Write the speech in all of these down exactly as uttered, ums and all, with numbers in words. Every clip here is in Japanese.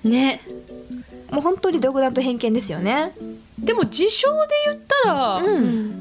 ね。 もう本当に独断と偏見ですよね。 でも自称で言ったら、 うん、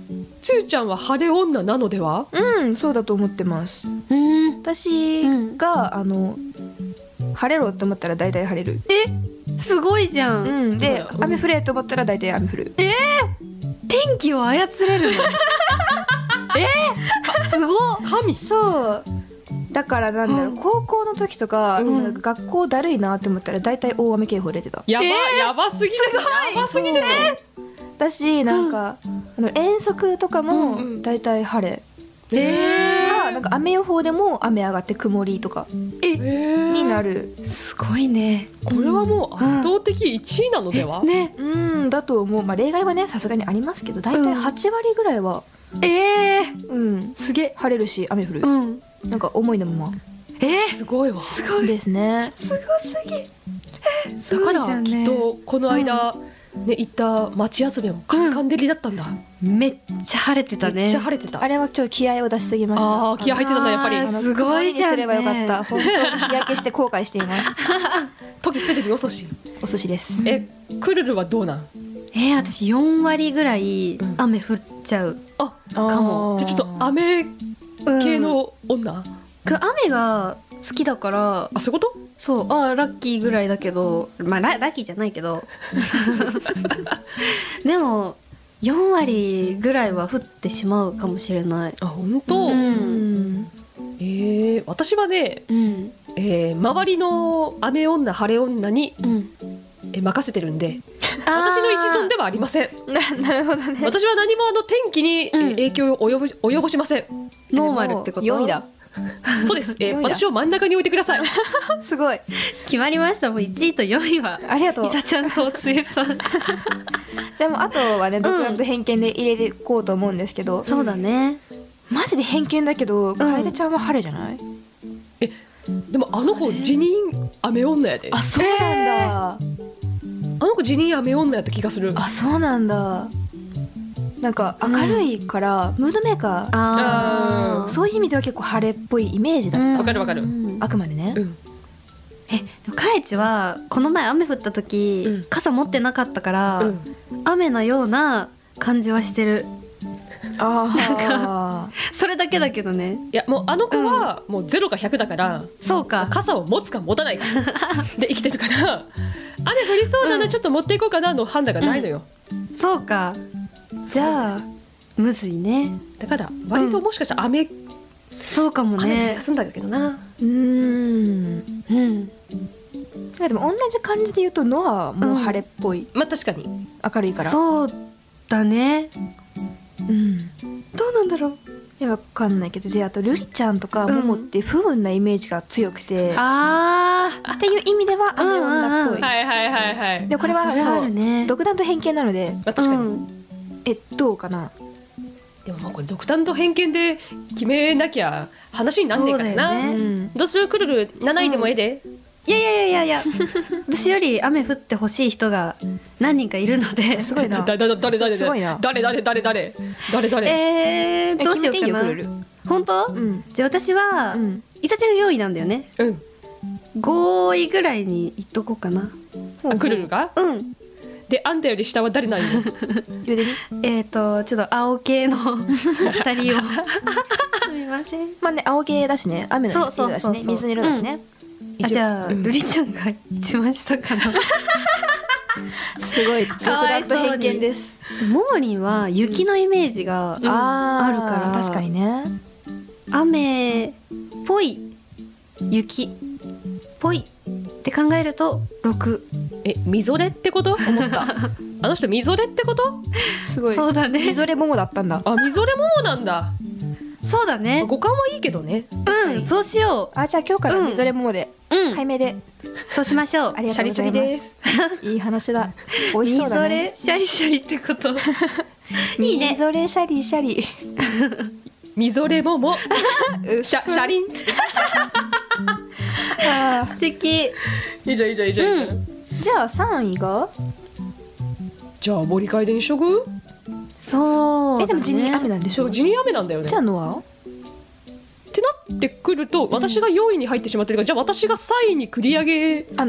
つゆちゃんは晴れ女なのでは？ うんそうだと思ってます。 うん。 私が、あの晴れろって思ったら大体晴れる。 え、すごいじゃん。 うん、で、 うん、 雨降れと思ったら大体雨降る。 えー、天気を操れるの？えー、すごっ。 神。 そうだからなんだろう、 うん、 高校の時とか、 うん、 なんか学校だるいなって思ったら大体大雨警報出てた。 やば、 えー、 やばすぎる。やばすぎる。 だしなんか、うん、あの遠足とかも大体晴れ、 うん、えー、 かなんか雨予報でも雨上がって曇りとかえになる。 すごいね。 これはもう圧倒的いちいなのでは？ ね。 うんだと思う。まあ例外はねさすがにありますけど、大体はち割ぐらいは、 うん、えー、 うんすげえ晴れるし雨降る、 うん、 なんか思いのまま。 えー、 すごいわ。 すごいですね。 すごすぎ。えー、すだからごいじゃんね。 きっとこの間、うんね、行った街遊びもカンカン照りだったんだ、 うん、めっちゃ晴れてたね。 めっちゃ晴れてた。 あれはちょっと気合を出しすぎました。 ああ気合入ってたんだやっぱり。 あのすごいじゃんね。 曇りにすればよかった。本当に日焼けして後悔しています。 時すでに遅し。 遅しです。 えクルルはどうなん？ えー、私よん割ぐらい雨降っちゃう、 うん、あかも。 じゃあちょっと雨系の女、うん、 雨が好きだから。 あそういうこと？ そう、あラッキーぐらいだけど、まあ ラ, ラッキーじゃないけどでもよん割ぐらいは降ってしまうかもしれない。 あ本当？ うんうんえー、私はね、 うんえー、周りの雨女晴れ女に、 うん、 え任せてるんであ私の一存ではありません。 な, なるほどね。 私は何もあの天気に、 うんえー影響を及ぼ及ぼしません。 ノーマルってこと？ よいだ。 そうです、えー、 よいだ私を真ん中に置いてください。 すごい。 決まりました。もういちいとよんいはありがとう。 いさちゃんとつゆさんじゃあもうあとはね独断と偏見で入れていこうと思うんですけど、 そうだね。 マジで偏見だけど、楓ちゃんは晴れじゃない？ えでもあの子辞任雨女やで。 あそうなんだ、えー、 あの子辞任雨女やった気がする。 あそうなんだ。なんか明るいから、うん、ムードメーカー、 あそういう意味では結構晴れっぽいイメージだった。わ、 うん、かるわかる、 うん、あくまでね、 うん、 えでもかえちはこの前雨降った時、うん、傘持ってなかったから、うん、雨のような感じはしてる。 あそれだけだけどね。 いやもうあの子はもうゼロかひゃくだから、うん、 そうか傘を持つか持たないかで生きてるから雨降りそうなの、うん、ちょっと持っていこうかなの判断がないのよ、 うん、そうか。じゃあむずいね。 だから割ともしかしたら雨、うん、 そうかもね。 雨で休んだけどな。 うーんうんでも同じ感じで言うとノアはもう晴れっぽい、 うん、まあ確かに明るいから。 そうだね。 うんどうなんだろう。 いやわかんないけど、であとルリちゃんとかモモって不運なイメージが強くて、うん、 あーっていう意味では雨女っぽい、 うんうん、はいはいはいはい。 でこれはそれあるね。 独断と偏見なので、 まあ、確かに、うん、 えどうかな。 でもまあこれ独断と偏見で決めなきゃ話になんねえからな。 ね、 うん、どうするクルルなないでもええで、 うん、いやいやいやいやいや私より雨降ってほしい人が何人かいるので。 すごいな。 だだだ誰誰すごいな。 誰誰誰誰誰誰えー、どうしようかな。本当、うん、じゃあ私は、うん、いさちゃんがよんいなんだよね。 うんごいぐらいにいっとこうかな。 あクルルがうんであんたより下は誰なんよえっとちょっと青系のふたりをすみません。 まあね青系だしね、雨の色だしね、水の色だしね、 うん、あじゃあ、うん、ルリちゃんが一番下かなすごい独断と偏見です。 ももりんは雪のイメージがあるから、 確かにね雨っぽい雪っぽいって考えるとろく。 えみぞれってこと思ったあの人みぞれってことすごい。 そうだね。 みぞれ桃だったんだ。 あみぞれ桃なんだ。 そうだね。 五感はいいけどね。 うんそうしよう。あじゃあ今日からみぞれ桃で、うん、解明でそうしましょう。 ありがとうございます。いい話だ。美味しそうだね。 みぞれシャリシャリってこといいね。 みぞれシャリシャリみぞれ桃シャシャリンあ素敵。 いいじゃんいいじゃんいいじゃん、うん、 じゃあさんいがじゃあ盛り替えでにしとく。 そう、ね、 えでもジニー雨なんでしょ。 ジニー雨なんだよね。 じゃあノアってなってくると私がよんいに入ってしまってるから、じゃあ私がさんいに繰り上げ